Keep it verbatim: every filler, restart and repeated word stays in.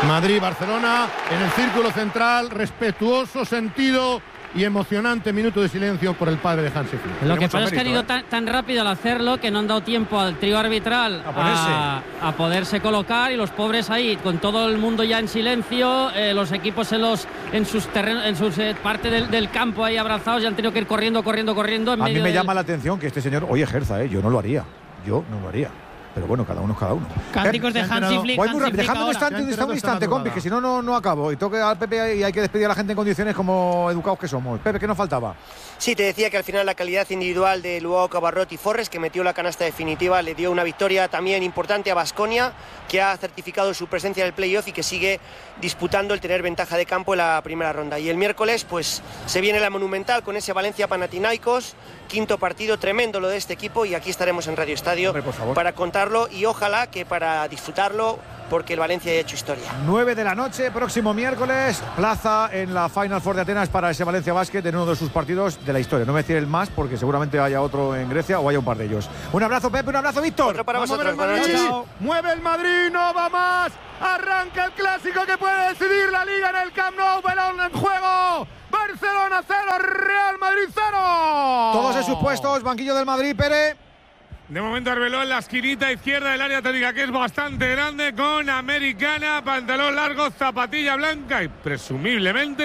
Madrid-Barcelona en el círculo central, respetuoso, sentido y emocionante minuto de silencio por el padre de Hansi Flick. Lo que pasa es que han ido tan, tan rápido al hacerlo que no han dado tiempo al trío arbitral a, a, a poderse colocar, y los pobres ahí con todo el mundo ya en silencio, eh, los equipos en los en sus terrenos, en sus eh, parte del, del campo ahí abrazados, y han tenido que ir corriendo, corriendo, corriendo. En a medio mí me del... llama la atención que este señor hoy ejerza, ¿eh? Yo no lo haría. Yo no lo haría. Pero bueno, cada uno es cada uno. Cánticos de Hansi Flick. Voy muy rápido, dejadme un instante, un instante, instante compi, que si no, no, no acabo. Y toque al Pepe y hay que despedir a la gente en condiciones como educados que somos. Pepe, ¿qué nos faltaba? Sí, te decía que al final la calidad individual de Luao Cabarrot y Forres, que metió la canasta definitiva, le dio una victoria también importante a Baskonia, que ha certificado su presencia en el playoff y que sigue disputando el tener ventaja de campo en la primera ronda. Y el miércoles, pues, se viene la Monumental con ese Valencia-Panathinaikos, quinto partido, tremendo lo de este equipo, y aquí estaremos en Radio Estadio Hombre, por favor, para contarlo y ojalá que para disfrutarlo, porque el Valencia ha hecho historia. nueve de la noche, próximo miércoles, plaza en la Final Four de Atenas para ese Valencia Basket en uno de sus partidos de la historia. No me decir el más, porque seguramente haya otro en Grecia o haya un par de ellos. Un abrazo, Pepe, un abrazo, Víctor. Otro para Vamos a ver vosotros, el buenas Madrid. noches. Mueve el Madrid, no va más. Arranca el clásico que puede decidir la Liga en el Camp Nou. Balón en juego. Barcelona cero, Real Madrid cero. Todos en sus puestos, banquillo del Madrid, Pere. De momento Arbeloa en la esquinita izquierda del área técnica, que es bastante grande, con americana, pantalón largo, zapatilla blanca y presumiblemente